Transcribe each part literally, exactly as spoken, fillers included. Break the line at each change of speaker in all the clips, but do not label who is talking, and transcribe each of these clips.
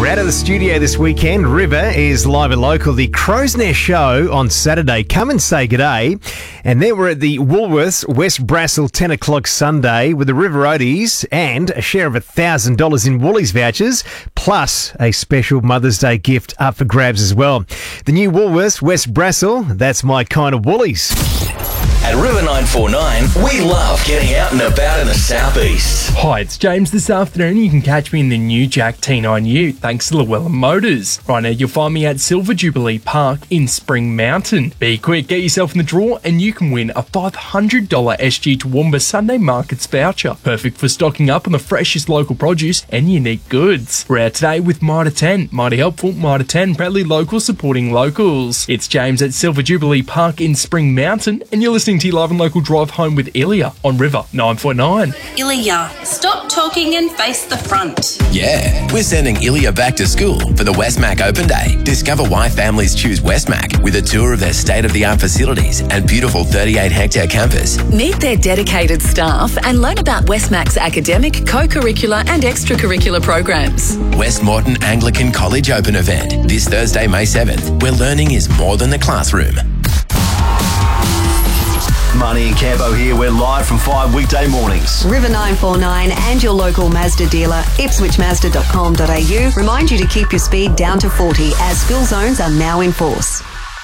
out of the studio this weekend. River is live and local. The Crow's Nest show on Saturday. Come and say g'day. And then we're at the Woolworths West Brassel ten o'clock Sunday with the River Roadies and a share of one thousand dollars in Woolies vouchers, plus a special Mother's Day gift up for grabs as well. The new Woolworths West Brassel, that's my kind of Woolies.
At River nine four nine, we love getting out and about in the southeast.
Hi, it's James this afternoon. You can catch me in the new Jack T nine U thanks to Llewellyn Motors. Right now you'll find me at Silver Jubilee Park in Spring Mountain. Be quick, get yourself in the draw and you can win a five hundred dollars S G Toowoomba Sunday Markets voucher. Perfect for stocking up on the freshest local produce and unique goods. We're out today with Mitre ten. Mighty helpful, Mitre ten, proudly local, supporting locals. It's James at Silver Jubilee Park in Spring Mountain and you're listening to your Live and Local Drive Home with Ilya on River nine four nine.
Ilya, stop talking and face the front.
Yeah, we're sending Ilya back to school for the Westmac Open Day. Discover why families choose Westmac with a tour of their state-of-the-art facilities and beautiful thirty-eight hectare campus.
Meet their dedicated staff and learn about Westmac's academic, co-curricular and extracurricular programs.
West Moreton Anglican College Open event this Thursday, May seventh, where learning is more than the classroom.
Marnie and Campo here. We're live from five weekday mornings.
River nine four nine and your local Mazda dealer, ipswich mazda dot com dot a u, remind you to keep your speed down to forty as spill zones are now in force.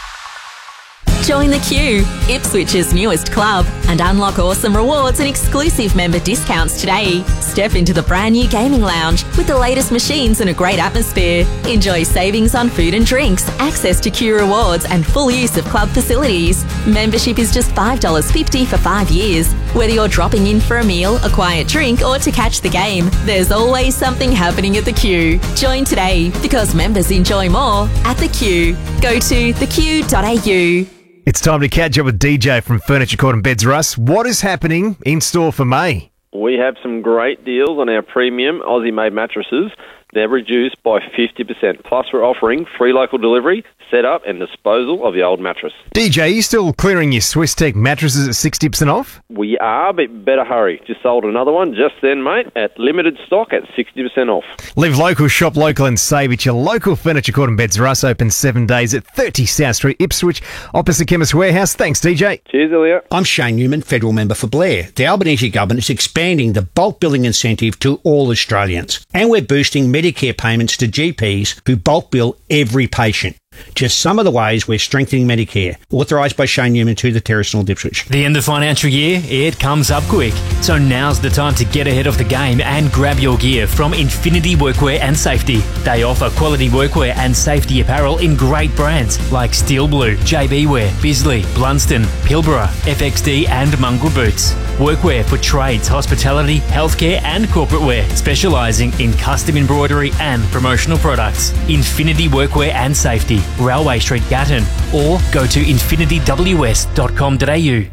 Join the queue, Ipswich's newest club, and unlock awesome rewards and exclusive member discounts today. Step into the brand new gaming lounge with the latest machines and a great atmosphere. Enjoy savings on food and drinks, access to queue rewards and full use of club facilities. Membership is just five dollars fifty for five years. Whether you're dropping in for a meal, a quiet drink or to catch the game, there's always something happening at the queue. Join today because members enjoy more at the queue. Go to the queue dot a u.
It's time to catch up with D J from Furniture Court and Beds Russ. What is happening in store for May?
We have some great deals on our premium Aussie-made mattresses. They're reduced by fifty percent. Plus, we're offering free local delivery, setup and disposal of the old mattress.
D J, are you still clearing your Swiss Tech mattresses at sixty percent off?
We are, but better hurry. Just sold another one just then, mate, at limited stock at sixty percent off.
Live local, shop local and save at your local Furniture Court and Beds Russ. Open seven days at thirty South Street, Ipswich, opposite Chemist Warehouse. Thanks, D J.
Cheers, Ilya.
I'm Shane Newman, Federal Member for Blair. The Albanese Government is expanding the bulk billing incentive to all Australians. And we're boosting Medicare payments to G Ps who bulk bill every patient. Just some of the ways we're strengthening Medicare. Authorised by Shane Newman to the Terrace North Ipswich.
The end of financial year, it comes up quick. So now's the time to get ahead of the game and grab your gear from Infinity Workwear and Safety. They offer quality workwear and safety apparel in great brands like Steel Blue, J B Wear, Bisley, Blunston, Pilbara, F X D and Mongrel Boots. Workwear for trades, hospitality, healthcare and corporate wear, specialising in custom embroidery and promotional products. Infinity Workwear and Safety, Railway Street, Gatton, or go to infinity w s dot com dot a u.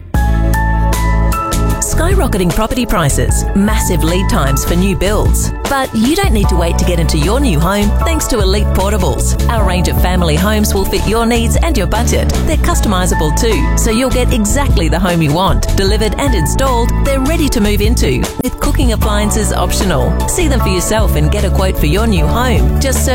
Skyrocketing property prices, massive lead times for new builds. But you don't need to wait to get into your new home thanks to Elite Portables. Our range of family homes will fit your needs and your budget. They're customisable too, so you'll get exactly the home you want. Delivered and installed, they're ready to move into, with cooking appliances optional. See them for yourself and get a quote for your new home. Just search